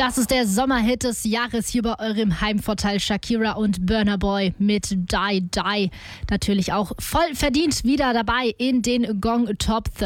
Das ist der Sommerhit des Jahres hier bei eurem Heimvorteil. Shakira und Burna Boy mit Die Die. Natürlich auch voll verdient wieder dabei in den Gong Top 30.